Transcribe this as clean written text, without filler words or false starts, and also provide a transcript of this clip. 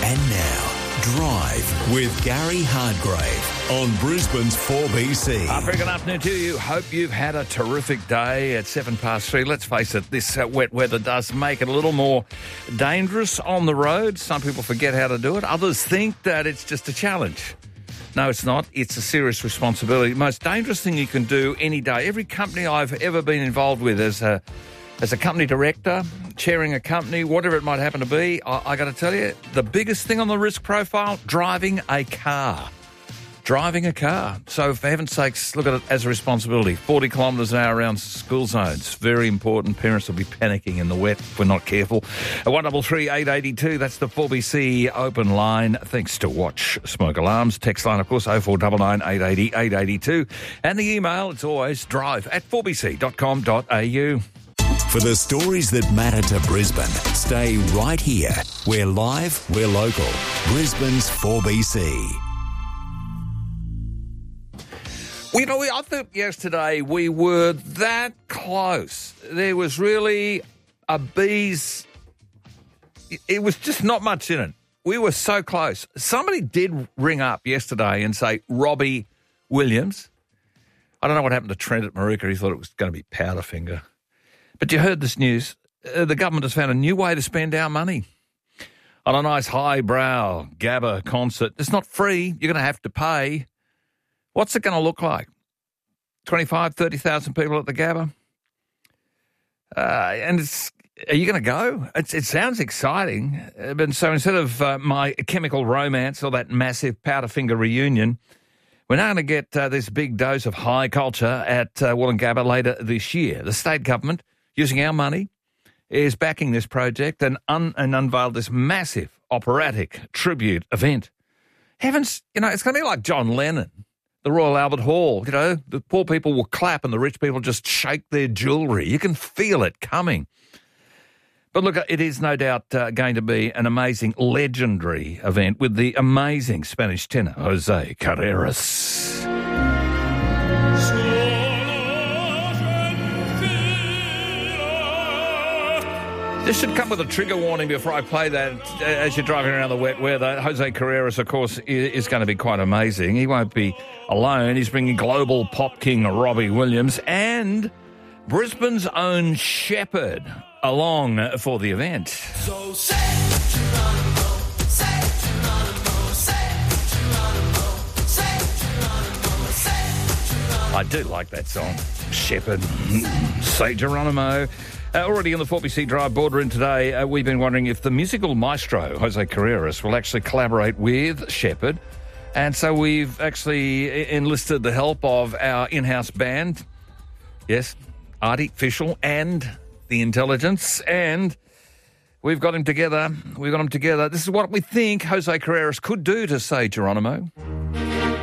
And now, Drive with Gary Hardgrave on Brisbane's 4BC. Very good afternoon to you. Hope you've had a terrific day at 3:07. Let's face it, this wet weather does make it a little more dangerous on the road. Some people forget how to do it. Others think that it's just a challenge. No, it's not. It's a serious responsibility. The most dangerous thing you can do any day. Every company I've ever been involved with as a company director, chairing a company, whatever it might happen to be, I got to tell you, the biggest thing on the risk profile, driving a car. Driving a car. So for heaven's sakes, look at it as a responsibility. 40 kilometres an hour around school zones. Very important. Parents will be panicking in the wet if we're not careful. 133 882, that's the 4BC open line. Thanks to Watch Smoke Alarms. Text line, of course, 0499 880 882. And the email, it's always drive@4bc.com.au. For the stories that matter to Brisbane, stay right here. We're live, we're local. Brisbane's 4BC. Well, you know, I thought yesterday we were that close. There was really a bee's... It was just not much in it. We were so close. Somebody did ring up yesterday and say, Robbie Williams. I don't know what happened to Trent at Maruka. He thought it was going to be Powderfinger. But you heard this news. The government has found a new way to spend our money. On a nice highbrow Gabba concert. It's not free. You're going to have to pay. What's it going to look like? 25, 30,000 people at the Gabba? And are you going to go? It sounds exciting. But so instead of My Chemical Romance or that massive Powderfinger reunion, we're now going to get this big dose of high culture at Wollongabba later this year. The state government, using our money, is backing this project and unveiled this massive operatic tribute event. Heavens, you know, it's going to be like John Lennon. The Royal Albert Hall, you know, the poor people will clap and the rich people just shake their jewellery. You can feel it coming. But look, it is no doubt going to be an amazing, legendary event with the amazing Spanish tenor, Jose Carreras. This should come with a trigger warning before I play that as you're driving around the wet weather. Jose Carreras, of course, is going to be quite amazing. He won't be alone. He's bringing global pop king Robbie Williams and Brisbane's own Shepherd along for the event. So say Geronimo, say Geronimo, say Geronimo, say Geronimo, say Geronimo. I do like that song, Shepherd, say Geronimo. Already in the 4BC Drive boardroom today, we've been wondering if the musical maestro, Jose Carreras, will actually collaborate with Shepherd. And so we've actually enlisted the help of our in-house band. Yes, Artie, Fischl, and the Intelligence. And we've got him together. This is what we think Jose Carreras could do to Say Geronimo.